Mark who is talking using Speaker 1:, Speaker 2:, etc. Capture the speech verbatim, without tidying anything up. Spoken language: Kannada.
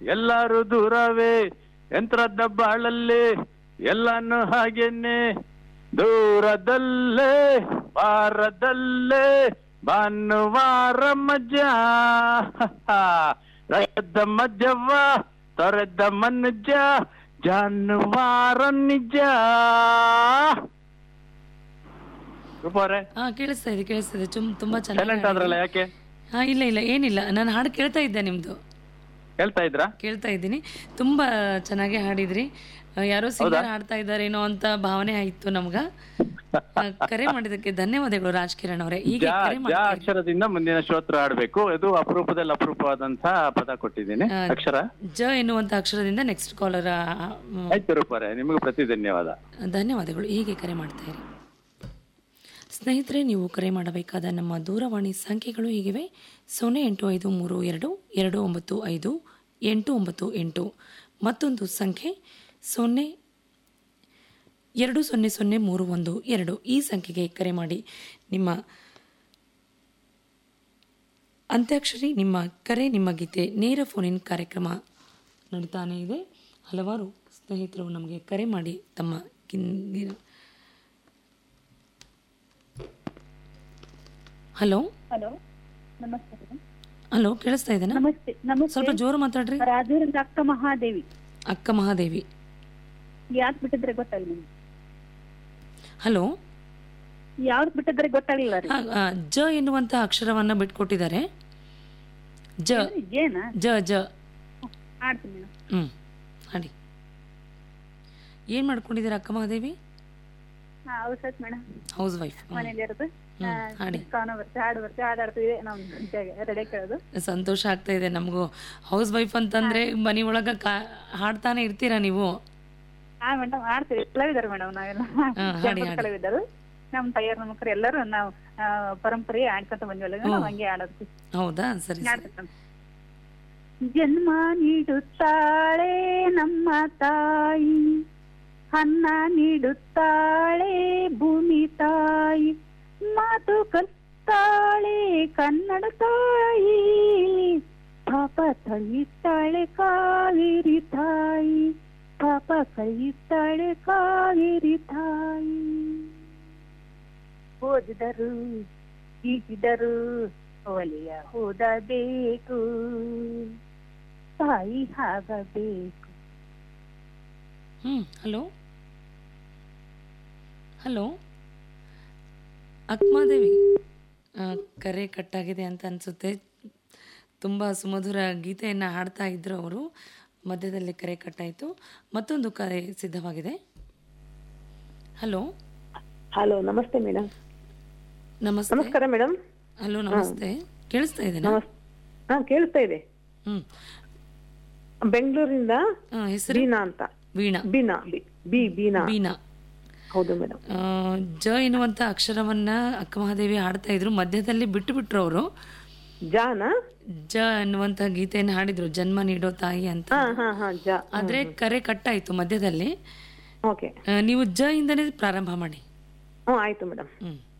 Speaker 1: ಎಲ್ಲರೂ ದೂರವೇ ಯಂತ್ರದ ಬಾಳಲ್ಲಿ ಎಲ್ಲಾನು ಹಾಗೇನೆ ದೂರದಲ್ಲೇ ವಾರದಲ್ಲೇ ಭಾನುವಾರ ಮಜಾ ರಯದ ಮಜವ ತೊರೆದ ಮನುಜ ಜಾನುವಾರ ನಿಜ.
Speaker 2: ಹಾ ಕೇಳಿಸ್ತಾ ಇದೆ ಕೇಳಿಸ್ತಾ ಇದೆ ಚುಮ್ ತುಂಬಾ
Speaker 1: ಸೈಲೆಂಟ್ ಆದ್ರಲ್ಲ
Speaker 2: ಚೆನ್ನಾಗಿ.
Speaker 1: ಯಾಕೆ
Speaker 2: ಹಾ ಇಲ್ಲ ಇಲ್ಲ ಏನಿಲ್ಲ, ನಾನು ಹಾಡು ಕೇಳ್ತಾ ಇದ್ದೆ ನಿಮ್ದು,
Speaker 1: ಹೇಳ್ತಾ ಇದ್ರಾ?
Speaker 2: ಕೇಳ್ತಾ ಇದ್ದೀನಿ. ತುಂಬಾ ಚೆನ್ನಾಗಿ ಹಾಡಿದ್ರಿ. ಆ, ಯಾರೋ ಸಿಂಗರ್ ಹಾಡ್ತಾ ಇದ್ದಾರೇನೋ ಅಂತ ಭಾವನೆ ಆಯ್ತು ನಮ್ಗ. ಆ, ಕರೆ ಮಾಡಿದಕ್ಕೆ ಧನ್ಯವಾದಗಳು ರಾಜ್ಕಿರಣ್ ಅವರೇ. ಹೀಗೆ
Speaker 1: ಜಾ
Speaker 2: ಕರೆ
Speaker 1: ಜಾ
Speaker 2: ಮಾಡ್ತಾ ಇರಿ.
Speaker 1: ಅಕ್ಷರದಿಂದ ಮುಂದಿನ ಶ್ರೋತ್ರ ಆಡ್ಬೇಕು. ಇದು ಅಪರೂಪದಲ್ಲಿ ಅಪರೂಪವಾದಂತಹ ಪದ ಕೊಟ್ಟಿದ್ದೀನಿ.
Speaker 2: ಆ,
Speaker 1: ಅಕ್ಷರ
Speaker 2: ಜ ಎನ್ನುವಂತ ಅಕ್ಷರದಿಂದ ನೆಕ್ಸ್ಟ್ ಕಾಲರ್.
Speaker 1: ಆಯ್ತು ರೂಪಾರೆ, ನಿಮಗೂ ಪ್ರತಿ ಧನ್ಯವಾದ.
Speaker 2: ಧನ್ಯವಾದಗಳು. ಹೀಗೆ ಕರೆ ಮಾಡ್ತಾ ಇರಿ. ಸ್ನೇಹಿತರೆ, ನೀವು ಕರೆ ಮಾಡಬೇಕಾದ ನಮ್ಮ ದೂರವಾಣಿ ಸಂಖ್ಯೆಗಳು ಹೀಗಿವೆ: ಸೊನ್ನೆ ಎಂಟು ಐದು ಮೂರು ಎರಡು ಎರಡು ಒಂಬತ್ತು ಐದು ಎಂಟು ಒಂಬತ್ತು ಎಂಟು, ಮತ್ತೊಂದು ಸಂಖ್ಯೆ ಸೊನ್ನೆ ಎರಡು ಸೊನ್ನೆ ಸೊನ್ನೆ ಮೂರು ಒಂದು ಎರಡು. ಈ ಸಂಖ್ಯೆಗೆ ಕರೆ ಮಾಡಿ. ನಿಮ್ಮ ಅಂತ್ಯಾಕ್ಷರಿ, ನಿಮ್ಮ ಕರೆ, ನಿಮ್ಮ ಗೀತೆ, ನೇರ ಫೋನಿನ್ ಕಾರ್ಯಕ್ರಮ ನಡೀತಾನೆ ಇದೆ. ಹಲವಾರು ಸ್ನೇಹಿತರು ನಮಗೆ ಕರೆ ಮಾಡಿ ತಮ್ಮ ಕಿಂದಿನ. ಹಲೋ
Speaker 3: ಹಲೋ ನಮಸ್ತೆ ಮೇಡಮ್.
Speaker 2: ಹಲೋ ಕೇಳಿಸ್ತಾ ಇದೆನಾ?
Speaker 3: ನಮಸ್ತೆ ನಮಸ್ತೆ.
Speaker 2: ಸ್ವಲ್ಪ ಜೋರು ಮಾತಾಡ್ರಿ.
Speaker 3: ರಾಜೂರಿಂದ ಅಕ್ಕ ಮಹಾದೇವಿ.
Speaker 2: ಅಕ್ಕ ಮಹಾದೇವಿ,
Speaker 3: ಯಾವ್ದು ಬಿಟ್ಟಿದ್ರೆ ಗೊತ್ತಾಗಿಲ್ಲ ನಿಮ್ಗೆ?
Speaker 2: ಹಲೋ.
Speaker 3: ಯಾವ್ದು ಬಿಟ್ಟಿದ್ರೆ ಗೊತ್ತಾಗಿಲ್ಲ ರೀ.
Speaker 2: ಆ, ಆ, ಜ ಎನ್ನುವಂತ ಅಕ್ಷರವನ್ನ ಬಿಟ್ಕೊಟ್ಟಿದ್ದಾರೆ. ಜ
Speaker 3: ಜೇನ
Speaker 2: ಜ ಜ
Speaker 3: ಆಡ್ತೀನಿ ಮೇಡಮ್.
Speaker 2: ಹ್ಮ್ ಹಾಡಿ. ಏನ್ ಮಾಡ್ಕೊಂಡಿದ್ದೀರಾ ಅಕ್ಕ ಮಹಾದೇವಿ?
Speaker 3: ಹಾ ಹೌದು ಸರ್ ಮೇಡಮ್.
Speaker 2: House wife.
Speaker 3: ಮನೇಲಿ ಇರೋದು.
Speaker 2: ಹ್ಮ್, ಹಾಡಿ.
Speaker 3: ಕಾನ ಬರ್ತೀವಿ, ಹಾಡು ಬರ್ತೀವಿ, ಹಾಡಾಡ್ತೀವಿ. ನಮ್ ರೆಡಿ ಕೇಳೋದು.
Speaker 2: ಸಂತೋಷ ಆಗ್ತಾ ಇದೆ ನಮಗೂ. ಹೌಸ್ ವೈಫ್ ಅಂತಂದ್ರೆ ಮನಿ ಒಳಗ ಕಾ- ಹಾಡ್ತಾನೆ ಇರ್ತೀರಾ ನೀವು?
Speaker 3: ಹಾ ಮೇಡಮ್ ಆಡ್ತೀವಿ. ಕಲಾವಿದರು ಮೇಡಮ್ ನಾವೆಲ್ಲ.
Speaker 2: ಹಾಡಿ,
Speaker 3: ಜನಪದ
Speaker 2: ಹಾಡಿ.
Speaker 3: ಕಲಾವಿದರು. ನಮ್ ತಾಯಿಯರ್ ನಮ್ಮ ಮಕ್ಕಳು ಎಲ್ಲರೂ ನಾವು ಆ, ಪರಂಪರೆ ಆಡ್ಕೊಂತ ಬಂದ್ವಲ್ಲ, ನಾವು ಹಂಗೆ ಆಡೋದು.
Speaker 2: ಹೌದಾ? ಸರಿ ಸರಿ.
Speaker 3: ಆಡ್ತೀವಿ. ಜನ್ಮ ನೀಡುತ್ತಾಳೆ ನಮ್ಮ ತಾಯಿ, ಅನ್ನ ನೀಡುತ್ತಾಳೆ ಭೂಮಿ ತಾಯಿ, ಮಾತು ಕಲಿತಾಳೆ ಕನ್ನಡ ತಾಯಿ, ಪಾಪ ಕಲಿತಾಳೆ ಕಾವೇರಿ ತಾಯಿ, ಪಾಪ ಕಲಿತಾಳೆ ಕಾವೇರಿ ತಾಯಿ. ಓದಿದರು ಈಗಿದರು ಒಲೆಯ ಓದಬೇಕು, ತಾಯಿ ಆಗಬೇಕು.
Speaker 2: ಹ್ಮ್ ಹಲೋ ಹಲೋ ಅಕ್ಮಾದೇವಿ, ಆ, ಕರೆ ಕಟ್ಟಾಗಿದೆ ಅಂತ ಅನಿಸುತ್ತೆ. ತುಂಬ ಸುಮಧುರ ಗೀತೆಯನ್ನು ಹಾಡ್ತಾ ಇದ್ರು ಅವರು, ಮಧ್ಯದಲ್ಲಿ ಕರೆ ಕಟ್ಟಾಯಿತು. ಮತ್ತೊಂದು ಕರೆ ಸಿದ್ಧವಾಗಿದೆ. ಹಲೋ
Speaker 4: ಹಲೋ ನಮಸ್ತೆ ಮೇಡಮ್.
Speaker 2: ನಮಸ್ತೆ.
Speaker 4: ನಮಸ್ಕಾರ ಮೇಡಮ್.
Speaker 2: ಹಲೋ ನಮಸ್ತೆ. ಕೇಳಿಸ್ತಾ ಇದೆ?
Speaker 4: ಹಾ ಕೇಳಿಸ್ತಾ ಇದೆ.
Speaker 2: ಹ್ಮ್.
Speaker 4: ಬೆಂಗಳೂರಿಂದ
Speaker 2: ಆ, ಹೆಸರು?
Speaker 4: ಬೀನಾ ಅಂತ.
Speaker 2: ವೀಣಾ.
Speaker 4: Beena B- B Beena.
Speaker 2: ಬೀನಾ.
Speaker 4: ಹೌದು ಮೇಡಮ್.
Speaker 2: ಆ, ಜ ಎನ್ನುವಂತ ಅಕ್ಷರವನ್ನ ಅಕ್ಕ ಮಹಾದೇವಿ ಹಾಡ್ತಾ ಇದ್ರು, ಮಧ್ಯದಲ್ಲಿ ಬಿಟ್ಟು ಬಿಟ್ರು ಅವರು.
Speaker 4: ಜಾನ
Speaker 2: ಜ ಅನ್ನುವಂತ ಗೀತೆಯನ್ನು ಹಾಡಿದ್ರು, ಜನ್ಮ ನೀಡೋ ತಾಯಿ ಅಂತ.
Speaker 4: ಹಾ ಹಾ ಹಾ ಜಾ.
Speaker 2: ಆದ್ರೆ ಕರೆ ಕಟ್ಟಾಯ್ತು ಮಧ್ಯದಲ್ಲಿ.
Speaker 4: ಓಕೆ.
Speaker 2: ಆ, ನೀವು ಜ ಇಂದನೇ ಪ್ರಾರಂಭ ಮಾಡಿ.
Speaker 4: ಹ್ಮ್ ಆಯ್ತು ಮೇಡಮ್.
Speaker 2: ಹ್ಮ್